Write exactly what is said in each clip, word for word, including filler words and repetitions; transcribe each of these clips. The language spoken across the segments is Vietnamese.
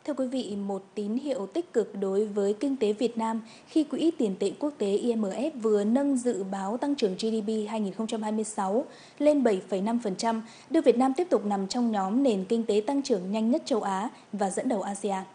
Thưa quý vị, một tín hiệu tích cực đối với kinh tế Việt Nam khi Quỹ tiền tệ quốc tế i em ép vừa nâng dự báo tăng trưởng giê đê pê hai không hai sáu lên bảy phẩy năm phần trăm, đưa Việt Nam tiếp tục nằm trong nhóm nền kinh tế tăng trưởng nhanh nhất châu Á và dẫn đầu a sê an.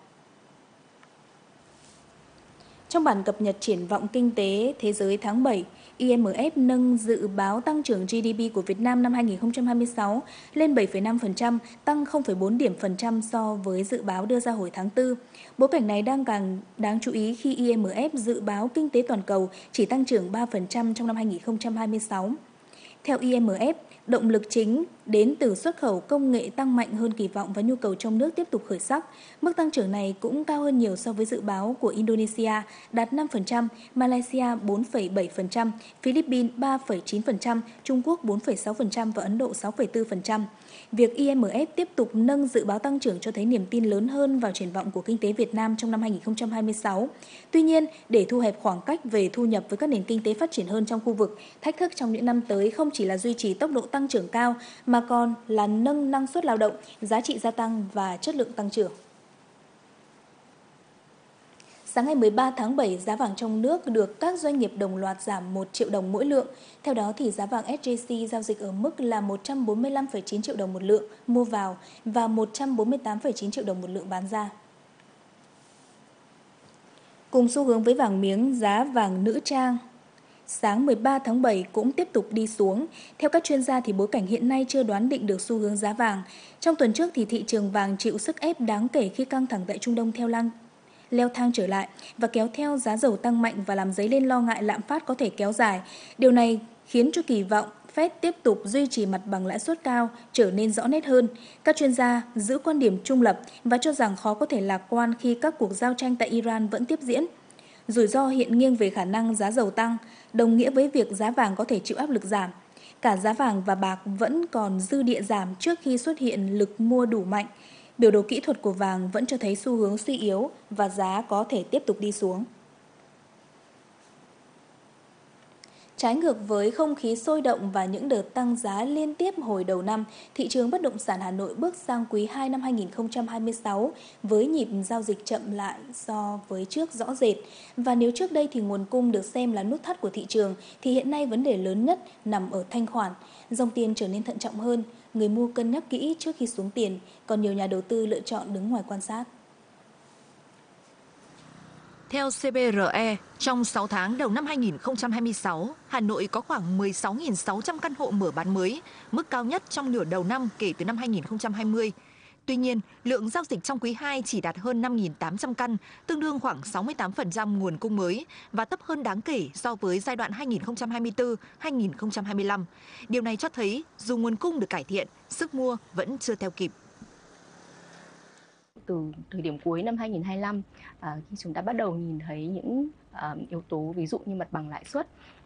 Trong bản cập nhật triển vọng kinh tế thế giới tháng bảy, i em ép nâng dự báo tăng trưởng giê đê pê của Việt Nam năm hai không hai sáu lên bảy phẩy năm phần trăm, tăng không phẩy bốn điểm phần trăm so với dự báo đưa ra hồi tháng tư. Bối cảnh này đang càng đáng chú ý khi i em ép dự báo kinh tế toàn cầu chỉ tăng trưởng ba phần trăm trong năm hai không hai sáu. Theo i em ép, động lực chính đến từ xuất khẩu công nghệ tăng mạnh hơn kỳ vọng và nhu cầu trong nước tiếp tục khởi sắc. Mức tăng trưởng này cũng cao hơn nhiều so với dự báo của Indonesia đạt năm phần trăm, Malaysia bốn phẩy bảy phần trăm, Philippines ba phẩy chín phần trăm, Trung Quốc bốn phẩy sáu phần trăm và Ấn Độ sáu phẩy bốn phần trăm. Việc i em ép tiếp tục nâng dự báo tăng trưởng cho thấy niềm tin lớn hơn vào triển vọng của kinh tế Việt Nam trong năm hai không hai sáu. Tuy nhiên, để thu hẹp khoảng cách về thu nhập với các nền kinh tế phát triển hơn trong khu vực, thách thức trong những năm tới không chỉ là duy trì tốc độ tăng trưởng cao mà còn là nâng năng suất lao động, giá trị gia tăng và chất lượng tăng trưởng. Sáng ngày mười ba tháng bảy, giá vàng trong nước được các doanh nghiệp đồng loạt giảm một triệu đồng mỗi lượng. Theo đó, thì giá vàng ét gi xê giao dịch ở mức là một trăm bốn mươi lăm phẩy chín triệu đồng một lượng mua vào và một trăm bốn mươi tám phẩy chín triệu đồng một lượng bán ra. Cùng xu hướng với vàng miếng, giá vàng nữ trang sáng mười ba tháng bảy cũng tiếp tục đi xuống. Theo các chuyên gia thì bối cảnh hiện nay chưa đoán định được xu hướng giá vàng. Trong tuần trước thì thị trường vàng chịu sức ép đáng kể khi căng thẳng tại Trung Đông theo lang leo thang trở lại và kéo theo giá dầu tăng mạnh và làm dấy lên lo ngại lạm phát có thể kéo dài. Điều này khiến cho kỳ vọng Fed tiếp tục duy trì mặt bằng lãi suất cao trở nên rõ nét hơn. Các chuyên gia giữ quan điểm trung lập và cho rằng khó có thể lạc quan khi các cuộc giao tranh tại Iran vẫn tiếp diễn. Rủi ro hiện nghiêng về khả năng giá dầu tăng, đồng nghĩa với việc giá vàng có thể chịu áp lực giảm. Cả giá vàng và bạc vẫn còn dư địa giảm trước khi xuất hiện lực mua đủ mạnh. Biểu đồ kỹ thuật của vàng vẫn cho thấy xu hướng suy yếu và giá có thể tiếp tục đi xuống. Trái ngược với không khí sôi động và những đợt tăng giá liên tiếp hồi đầu năm, thị trường bất động sản Hà Nội bước sang quý hai năm hai không hai sáu với nhịp giao dịch chậm lại so với trước rõ rệt. Và nếu trước đây thì nguồn cung được xem là nút thắt của thị trường, thì hiện nay vấn đề lớn nhất nằm ở thanh khoản. Dòng tiền trở nên thận trọng hơn, người mua cân nhắc kỹ trước khi xuống tiền, còn nhiều nhà đầu tư lựa chọn đứng ngoài quan sát. Theo xê bê rờ e, trong sáu tháng đầu năm hai không hai sáu, Hà Nội có khoảng mười sáu nghìn sáu trăm căn hộ mở bán mới, mức cao nhất trong nửa đầu năm kể từ năm hai không hai không. Tuy nhiên, lượng giao dịch trong quý hai chỉ đạt hơn năm nghìn tám trăm căn, tương đương khoảng sáu mươi tám phần trăm nguồn cung mới và thấp hơn đáng kể so với giai đoạn hai nghìn không trăm hai mươi tư đến hai nghìn không trăm hai mươi lăm. Điều này cho thấy dù nguồn cung được cải thiện, sức mua vẫn chưa theo kịp. Từ thời điểm cuối năm hai nghìn không trăm hai mươi lăm, à, khi chúng ta bắt đầu nhìn thấy những à, yếu tố ví dụ như mặt bằng lãi suất